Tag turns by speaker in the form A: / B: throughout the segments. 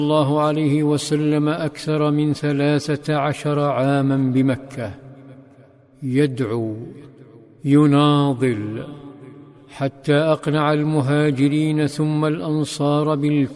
A: الله عليه وسلم أكثر من 13 عاما بمكة يدعو يناضل حتى أقنع المهاجرين ثم الأنصار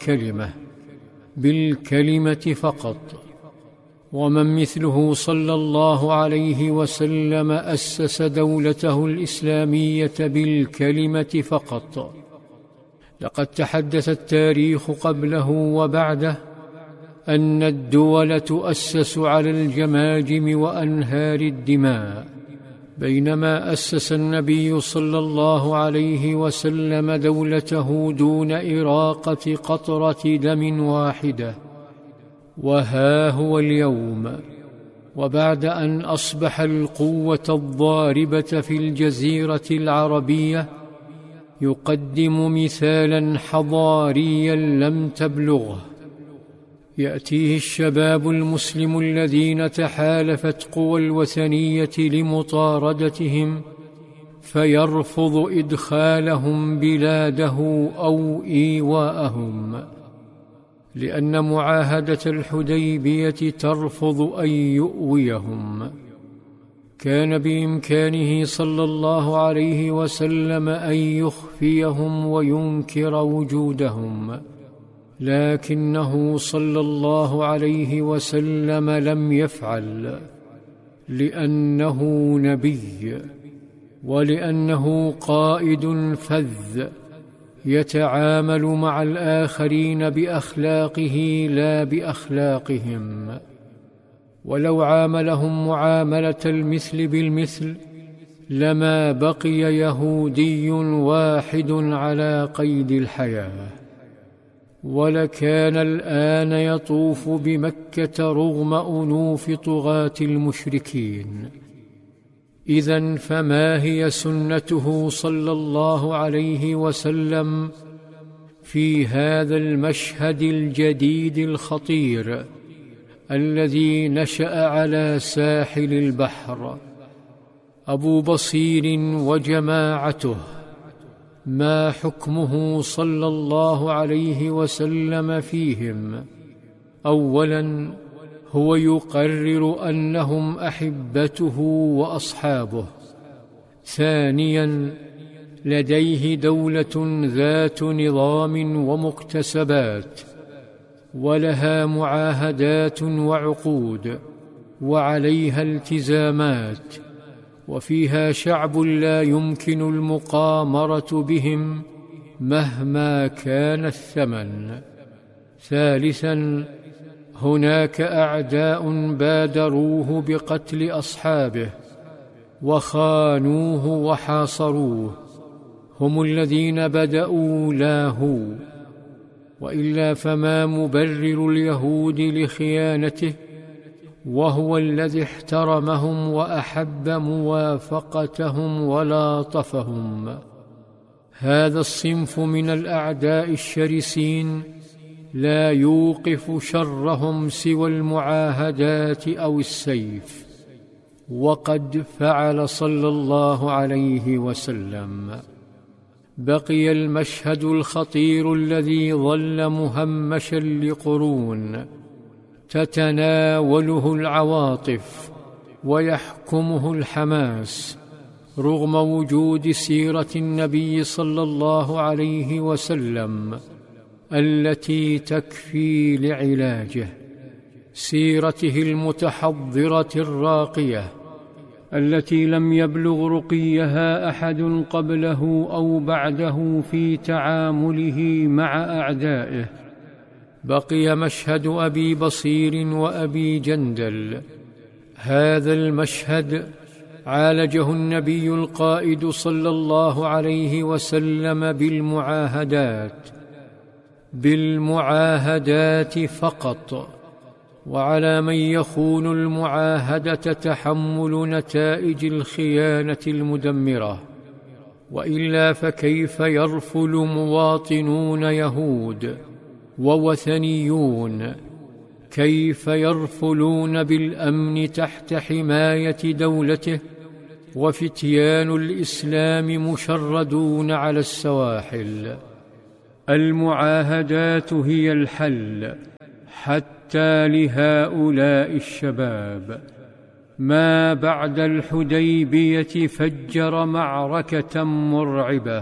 A: بالكلمة فقط. ومن مثله صلى الله عليه وسلم أسس دولته الإسلامية بالكلمة فقط. لقد تحدث التاريخ قبله وبعده أن الدول تؤسس على الجماجم وأنهار الدماء، بينما أسس النبي صلى الله عليه وسلم دولته دون إراقة قطرة دم واحدة. وها هو اليوم، وبعد أن أصبح القوة الضاربة في الجزيرة العربية، يقدم مثالا حضاريا لم تبلغه. يأتيه الشباب المسلم الذين تحالفت قوى الوثنية لمطاردتهم، فيرفض إدخالهم بلاده أو إيواءهم، لأن معاهدة الحديبية ترفض أن يؤويهم. كان بإمكانه صلى الله عليه وسلم أن يخفيهم وينكر وجودهم، لكنه صلى الله عليه وسلم لم يفعل، لأنه نبي، ولأنه قائد فذ يتعامل مع الآخرين بأخلاقه لا بأخلاقهم. ولو عاملهم معاملة المثل بالمثل لما بقي يهودي واحد على قيد الحياة، ولكان الآن يطوف بمكة رغم أنوف طغاة المشركين. إذن فما هي سنته صلى الله عليه وسلم في هذا المشهد الجديد الخطير الذي نشأ على ساحل البحر؟ أبو بصير وجماعته، ما حكمه صلى الله عليه وسلم فيهم؟ أولاً، هو يقرر أنهم أحبته وأصحابه. ثانياً، لديه دولة ذات نظام ومكتسبات، ولها معاهدات وعقود، وعليها التزامات، وفيها شعب لا يمكن المقامرة بهم مهما كان الثمن. ثالثاً، هناك أعداء بادروه بقتل أصحابه وخانوه وحاصروه، هم الذين بدأوا لا هو، وإلا فما مبرر اليهود لخيانته، وهو الذي احترمهم وأحب موافقتهم ولاطفهم. هذا الصنف من الأعداء الشرسين لا يوقف شرهم سوى المعاهدات أو السيف، وقد فعل صلى الله عليه وسلم. بقي المشهد الخطير الذي ظل مهمشا لقرون، تتناوله العواطف ويحكمه الحماس، رغم وجود سيرة النبي صلى الله عليه وسلم التي تكفي لعلاجه، سيرته المتحضرة الراقية التي لم يبلغ رقيها أحد قبله أو بعده في تعامله مع أعدائه. بقي مشهد أبي بصير وأبي جندل. هذا المشهد عالجه النبي القائد صلى الله عليه وسلم بالمعاهدات فقط، وعلى من يخون المعاهدة تحمل نتائج الخيانة المدمرة. وإلا فكيف يرفل مواطنون يهود ووثنيون، كيف يرفلون بالأمن تحت حماية دولته وفتيان الإسلام مشردون على السواحل؟ المعاهدات هي الحل، حتى لهؤلاء الشباب ما بعد الحديبية فجر معركة مرعبة،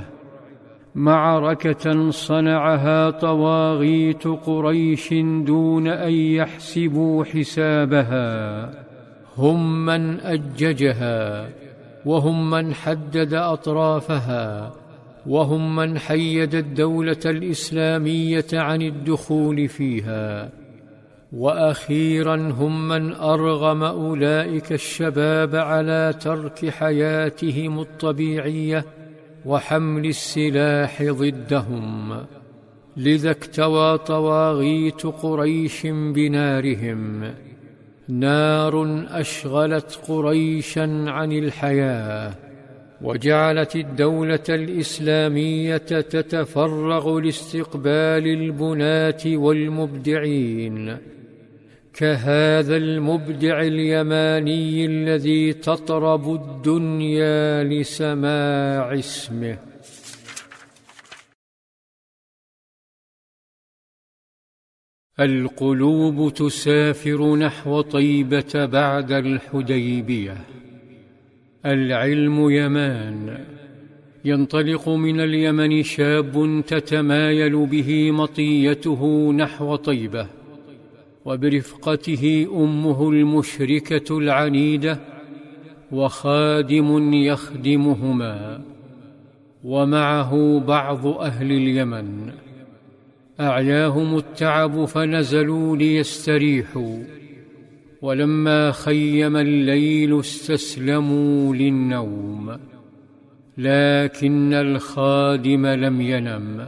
A: معركة صنعها طواغيت قريش دون أن يحسبوا حسابها. هم من أججها، وهم من حدد أطرافها، وهم من حيد الدولة الإسلامية عن الدخول فيها. وأخيراً هم من أرغم أولئك الشباب على ترك حياتهم الطبيعية وحمل السلاح ضدهم. لذا اكتوى طواغيت قريش بنارهم، نار أشغلت قريشاً عن الحياة، وجعلت الدولة الإسلامية تتفرغ لاستقبال البناة والمبدعين، كهذا المبدع اليماني الذي تطرب الدنيا لسماع اسمه. القلوب تسافر نحو طيبة بعد الحديبية. العلم يمان. ينطلق من اليمن شاب تتمايل به مطيته نحو طيبة، وبرفقته أمه المشركة العنيدة وخادم يخدمهما، ومعه بعض أهل اليمن. أعياهم التعب فنزلوا ليستريحوا، ولما خيم الليل استسلموا للنوم. لكن الخادم لم ينم،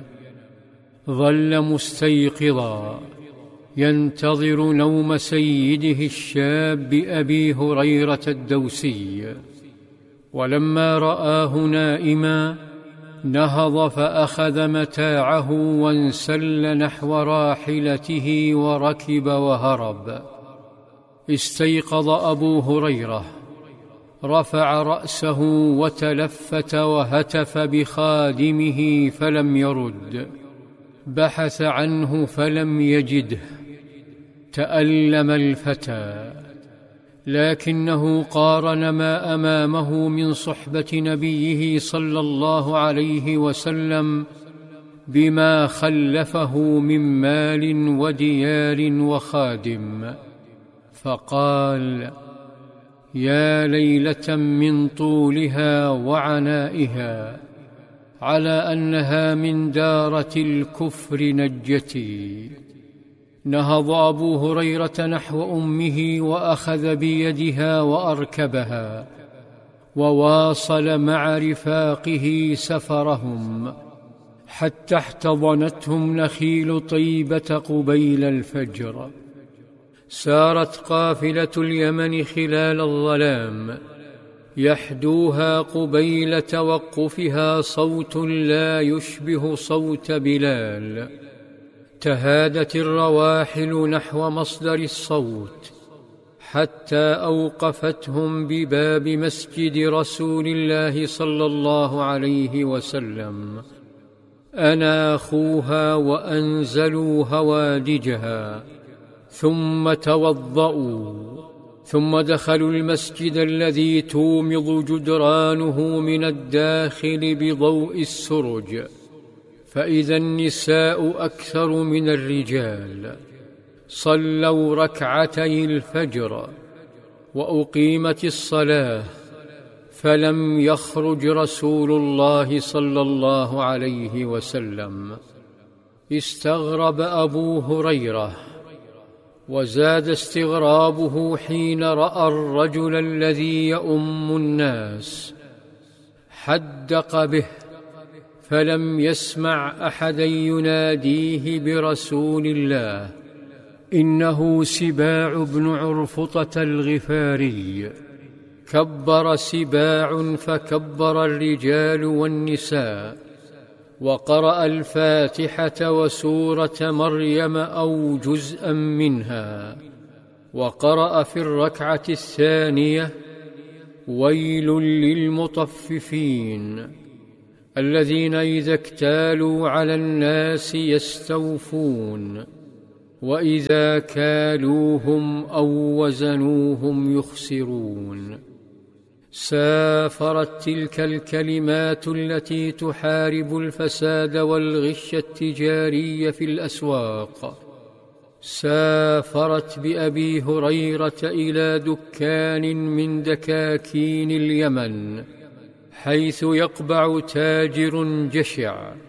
A: ظل مستيقظا ينتظر نوم سيده الشاب أبي هريرة الدوسي. ولما رآه نائما نهض فأخذ متاعه وانسل نحو راحلته وركب وهرب. استيقظ أبو هريرة، رفع رأسه وتلفت وهتف بخادمه فلم يرد، بحث عنه فلم يجده. تألم الفتى، لكنه قارن ما أمامه من صحبة نبيه صلى الله عليه وسلم بما خلفه من مال وديار وخادم، فقال: يا ليلة من طولها وعنائها، على أنها من دارة الكفر نجتي. نهض أبو هريرة نحو أمه وأخذ بيدها وأركبها، وواصل مع رفاقه سفرهم حتى احتضنتهم نخيل طيبة قبيل الفجر. سارت قافلة اليمن خلال الظلام، يحدوها قبيل توقفها صوت لا يشبه صوت بلال. تهادت الرواحل نحو مصدر الصوت حتى أوقفتهم بباب مسجد رسول الله صلى الله عليه وسلم. أناخوها وأنزلوا هوادجها، ثم توضأوا، ثم دخلوا المسجد الذي تومض جدرانه من الداخل بضوء السرج، فإذا النساء أكثر من الرجال. صلوا ركعتي الفجر وأقيمت الصلاة، فلم يخرج رسول الله صلى الله عليه وسلم. استغرب أبو هريرة، وزاد استغرابه حين رأى الرجل الذي يؤم الناس. حدق به، فلم يسمع أحدا يناديه برسول الله. إنه سباع بن عرفطة الغفاري. كبر سباع فكبر الرجال والنساء، وقرأ الفاتحة وسورة مريم أو جزءا منها، وقرأ في الركعة الثانية: ويل للمطففين الذين إذا اكتالوا على الناس يستوفون. وإذا كالوهم أو وزنوهم يخسرون. سافرت تلك الكلمات التي تحارب الفساد والغش التجاري في الأسواق، سافرت بأبي هريرة إلى دكان من دكاكين اليمن، حيث يقبع تاجر جشع